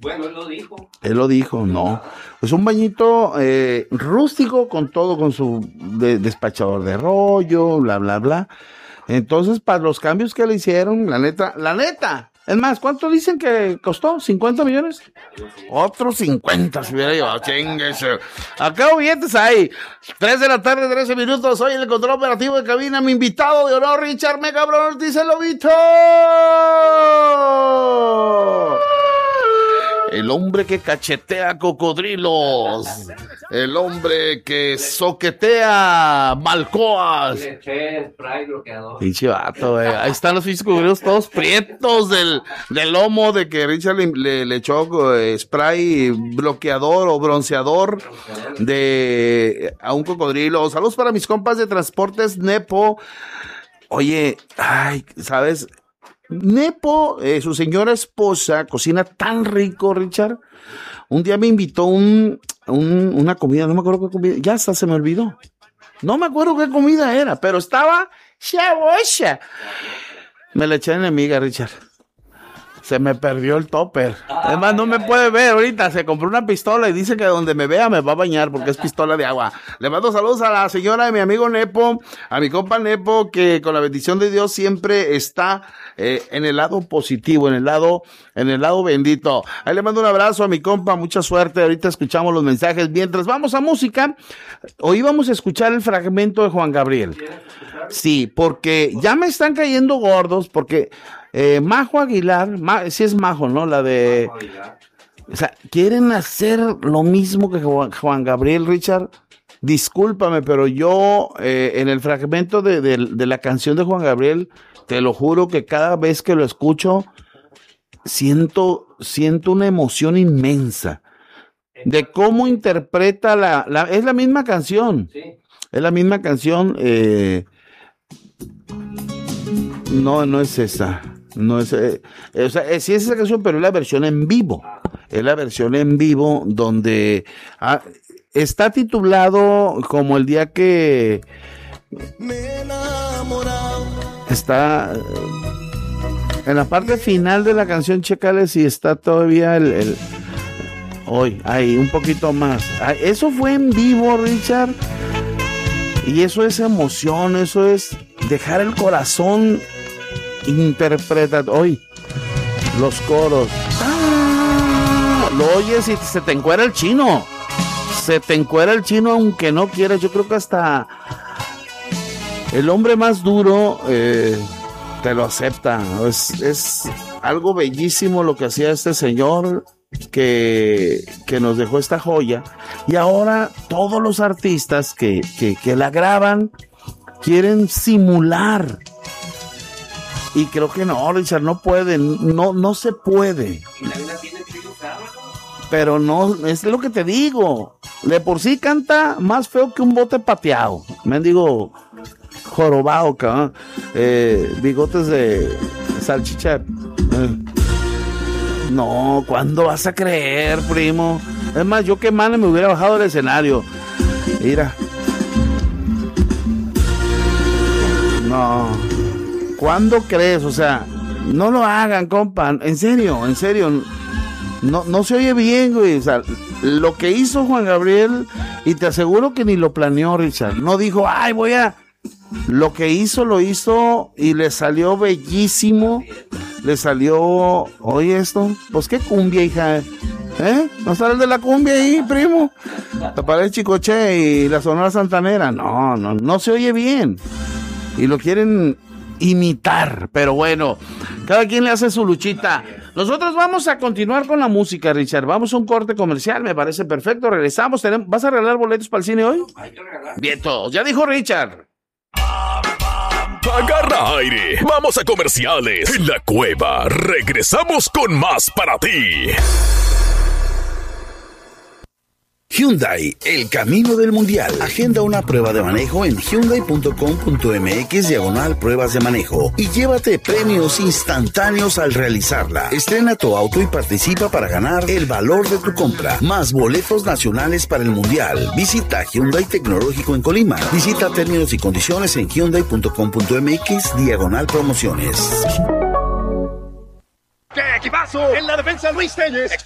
Bueno, él lo dijo. Él lo dijo, no. Pues un bañito rústico con todo, con su despachador de rollo, bla, bla, bla. Entonces, para los cambios que le hicieron, la neta. Es más, ¿cuánto dicen que costó? ¿50 millones? Otros 50 se hubiera llevado, chinguese. Acá billetes hay. 3 de la tarde, 13 minutos. Hoy en el control operativo de cabina, mi invitado de honor, Richard Me Cabrón Ortiz, el Lobito. El hombre que cachetea cocodrilos. El hombre que soquetea malcoas. Le eché spray bloqueador. Pinche vato, ahí están los cocodrilos todos prietos del lomo de que Richard le echó spray bloqueador o bronceador a un cocodrilo. Saludos para mis compas de Transportes Nepo. Oye, ¿sabes? Nepo, su señora esposa, cocina tan rico, Richard. Un día me invitó una comida, no me acuerdo qué comida, ya hasta se me olvidó. No me acuerdo qué comida era, pero estaba chabocha. Me la eché enemiga, Richard. Se me perdió el topper. Además, no me puede ver ahorita. Se compró una pistola y dice que donde me vea me va a bañar porque es pistola de agua. Le mando saludos a la señora de mi amigo Nepo, a mi compa Nepo, que con la bendición de Dios siempre está en el lado positivo, en el lado bendito. Ahí le mando un abrazo a mi compa, mucha suerte. Ahorita escuchamos los mensajes. Mientras vamos a música, hoy vamos a escuchar el fragmento de Juan Gabriel. Sí, porque ya me están cayendo gordos, porque Majo Aguilar, sí es Majo, ¿no? La de... O sea, quieren hacer lo mismo que Juan Gabriel, Richard. Discúlpame, pero yo en el fragmento de la canción de Juan Gabriel, te lo juro que cada vez que lo escucho, siento una emoción inmensa de cómo interpreta es la misma canción. Sí. Es la misma canción. No es esa. No es, o sea, sí es esa canción, pero es la versión en vivo. Es la versión en vivo donde está titulado como el día que me he enamorado. Está en la parte final de la canción, chécale si está todavía hoy, ahí, un poquito más. Eso fue en vivo, Richard. Y eso es emoción, eso es dejar el corazón interpretar. Hoy los coros. Lo oyes y se te encuera el chino. Se te encuera el chino aunque no quieras. Yo creo que hasta el hombre más duro te lo acepta. Es algo bellísimo lo que hacía este señor que nos dejó esta joya. Y ahora todos los artistas que la graban quieren simular. Y creo que no, Richard, no pueden, no se puede. Y la vida tiene que triunfar, ¿no? Pero no, es lo que te digo. De por sí canta más feo que un bote pateado. Mendigo jorobado, cabrón. Bigotes de salchicha. No, ¿cuándo vas a creer, primo? Es más, yo que mane me hubiera bajado del escenario. Mira. No. ¿Cuándo crees? O sea, no lo hagan, compa. En serio. No se oye bien, güey. O sea, lo que hizo Juan Gabriel, y te aseguro que ni lo planeó, Richard. No dijo, lo que hizo, lo hizo y le salió bellísimo. Le salió, oye esto, pues qué cumbia, hija. ¿No sale de la cumbia ahí, primo? Te parece Chicoche y la Sonora Santanera. No se oye bien. Y lo quieren imitar, pero bueno, cada quien le hace su luchita. Nosotros vamos a continuar con la música, Richard. Vamos a un corte comercial, me parece perfecto. Regresamos. ¿Vas a regalar boletos para el cine hoy? Hay que regalar. Bien, todos. Ya dijo Richard. Agarra aire. Vamos a comerciales. En la cueva regresamos con más para ti. Hyundai, el camino del mundial. Agenda una prueba de manejo en hyundai.com.mx/pruebas de manejo y llévate premios instantáneos al realizarla. Estrena tu auto y participa para ganar el valor de tu compra, más boletos nacionales para el mundial. Visita Hyundai Tecnológico en Colima. Visita términos y condiciones en hyundai.com.mx/promociones. ¡Qué equipazo! En la defensa, Luis Telles.